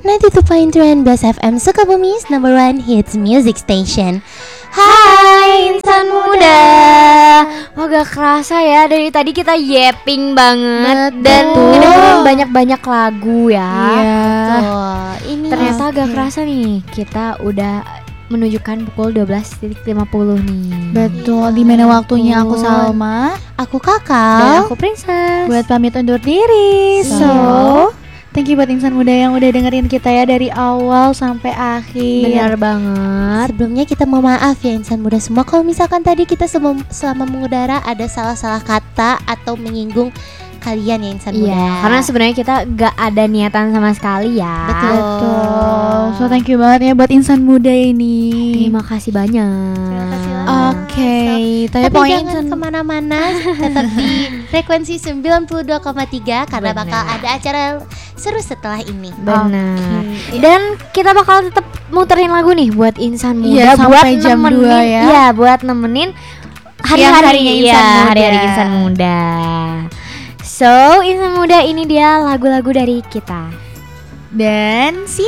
92.3 Best FM Sukabumi's number one hits music station. Hai insan muda. Wah gak kerasa ya, dari tadi kita yapping banget. Dan Betul. ngedengerin banyak-banyak lagu ya. Iya. Tuh, ini Ternyata oke. gak kerasa nih, kita udah menunjukkan pukul 12.50 nih. Betul, Iya, di mana waktunya aku betul. Salma Aku Dan Kakak. aku Princess. buat pamit undur diri. Iya. So, thank you buat insan muda yang udah dengerin kita ya dari awal sampai akhir. Benar banget. Sebelumnya kita mau maaf ya insan muda semua kalau misalkan tadi kita selama mengudara ada salah-salah kata atau menyinggung kalian ya insan muda. Iya, karena sebenarnya kita gak ada niatan sama sekali ya. Betul. So thank you banget ya buat insan muda ini. Terima kasih banyak. Terima kasih banyak. Oke, tapi Tapi pokoknya jangan insan kemana-mana, tetap di frekuensi 92,3 karena Benar. bakal ada acara seru setelah ini. Benar. Oke. Dan kita bakal tetap muterin lagu nih buat insan muda Iya, buat sampai jam nemenin, 2 ya. Iya, buat nemenin Siang harinya hari-hari insan muda. hari-hari insan muda. So, insan muda ini dia lagu-lagu dari kita. dan